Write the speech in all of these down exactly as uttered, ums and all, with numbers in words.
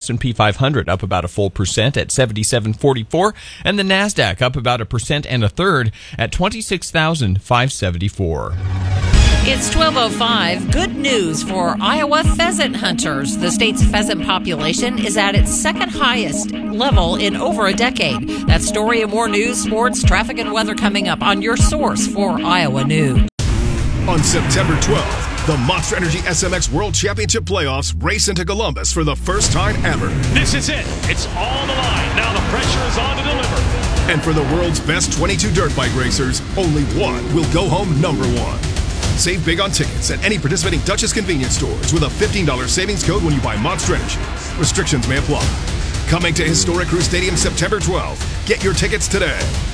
S and P five hundred up about a full percent at seventy-seven forty-four, and the NASDAQ up about a percent and a third at twenty-six thousand five hundred seventy-four. It's twelve oh five. Good news for Iowa pheasant hunters. The state's pheasant population is at its second highest level in over a decade. That story and more news, sports, traffic, and weather coming up on your source for Iowa News. On September twelfth, the Monster Energy S M X World Championship Playoffs race into Columbus for the first time ever. This is it. It's all on the line. Now the pressure is on to deliver. And for the world's best twenty-two dirt bike racers, only one will go home number one. Save big on tickets at any participating Duchess convenience stores with a fifteen dollars savings code when you buy Monster Energy. Restrictions may apply. Coming to Historic Crew Stadium September twelfth. Get your tickets today.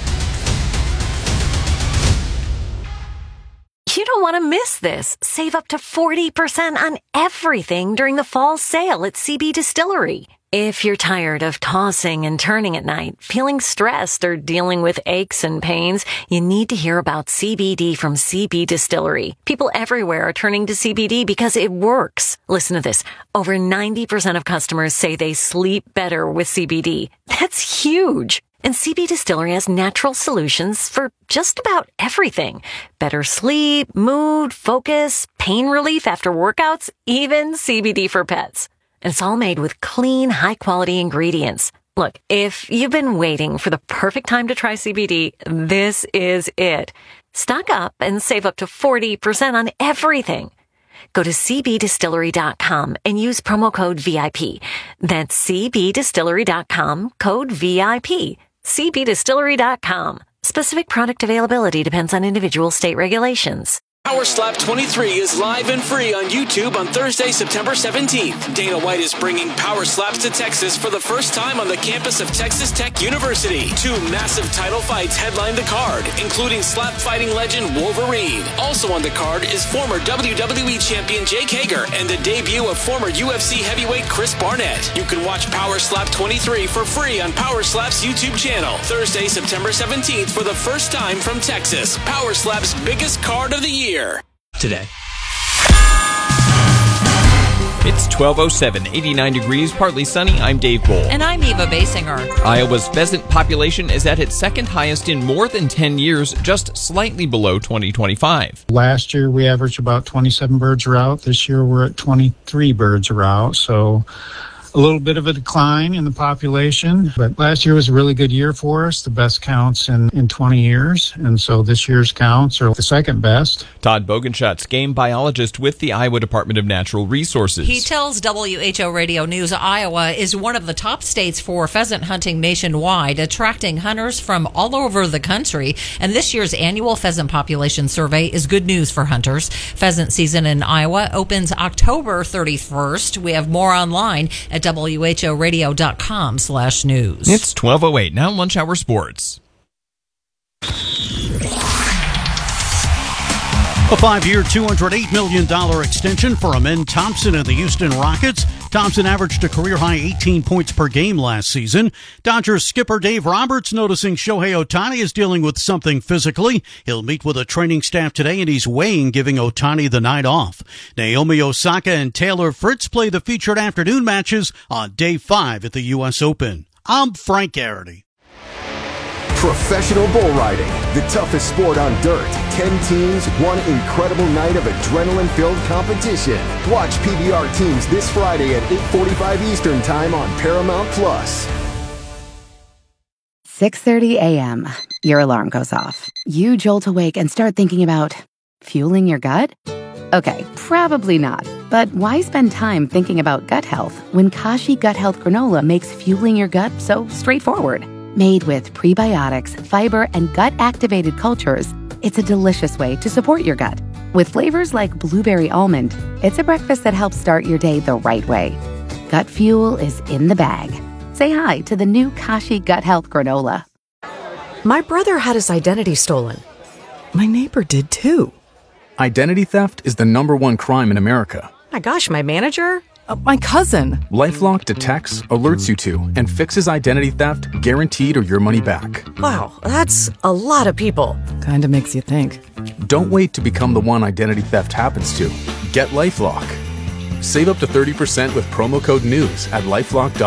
You don't want to miss this. Save up to forty percent on everything during the fall sale at C B Distillery. If you're tired of tossing and turning at night, feeling stressed, or dealing with aches and pains, you need to hear about C B D from C B Distillery. People everywhere are turning to C B D because it works. Listen to this. Over ninety percent of customers say they sleep better with C B D. That's huge. And C B Distillery has natural solutions for just about everything. Better sleep, mood, focus, pain relief after workouts, even C B D for pets. And it's all made with clean, high-quality ingredients. Look, if you've been waiting for the perfect time to try C B D, this is it. Stock up and save up to forty percent on everything. Go to c b distillery dot com and use promo code V I P. That's c b distillery dot com, code V I P. c b distillery dot com. Specific product availability depends on individual state regulations. Power Slap twenty-three is live and free on YouTube on Thursday, September seventeenth. Dana White is bringing Power Slaps to Texas for the first time on the campus of Texas Tech University. Two massive title fights headline the card, including slap fighting legend Wolverine. Also on the card is former W W E champion Jake Hager and the debut of former U F C heavyweight Chris Barnett. You can watch Power Slap twenty-three for free on Power Slap's YouTube channel. Thursday, September seventeenth for the first time from Texas. Power Slap's biggest card of the year. Today. It's twelve oh seven, eighty-nine degrees, partly sunny. I'm Dave Bull. And I'm Eva Basinger. Iowa's pheasant population is at its second highest in more than ten years, just slightly below twenty twenty-five. Last year we averaged about twenty-seven birds a route. This year we're at twenty-three birds a route, so a little bit of a decline in the population, but last year was a really good year for us, the best counts in, in twenty years, and so this year's counts are the second best. Todd Bogenschutz, game biologist with the Iowa Department of Natural Resources. He tells W H O Radio News Iowa is one of the top states for pheasant hunting nationwide, attracting hunters from all over the country, and this year's annual pheasant population survey is good news for hunters. Pheasant season in Iowa opens October thirty-first. We have more online at W H O radio dot com slash news. It's twelve oh eight. Now lunch hour sports. A five-year, two hundred eight million dollars extension for Amen Thompson and the Houston Rockets. Thompson averaged a career-high eighteen points per game last season. Dodgers skipper Dave Roberts noticing Shohei Ohtani is dealing with something physically. He'll meet with a training staff today, and he's weighing giving Ohtani the night off. Naomi Osaka and Taylor Fritz play the featured afternoon matches on day five at the U S Open. I'm Frank Garrity. Professional bull riding, the toughest sport on dirt. Ten teams, one incredible night of adrenaline-filled competition. Watch P B R teams this Friday at eight forty-five Eastern Time on Paramount Plus. six thirty a.m. Your alarm goes off. You jolt awake and start thinking about fueling your gut? Okay, probably not. But why spend time thinking about gut health when Kashi Gut Health Granola makes fueling your gut so straightforward? Made with prebiotics, fiber, and gut-activated cultures, it's a delicious way to support your gut. With flavors like blueberry almond, it's a breakfast that helps start your day the right way. Gut fuel is in the bag. Say hi to the new Kashi Gut Health Granola. My brother had his identity stolen. My neighbor did too. Identity theft is the number one crime in America. My gosh, my manager? Uh, my cousin. LifeLock detects, alerts you to, and fixes identity theft guaranteed or your money back. Wow, that's a lot of people. Kinda makes you think. Don't wait to become the one identity theft happens to. Get LifeLock. Save up to thirty percent with promo code NEWS at lifelock dot com.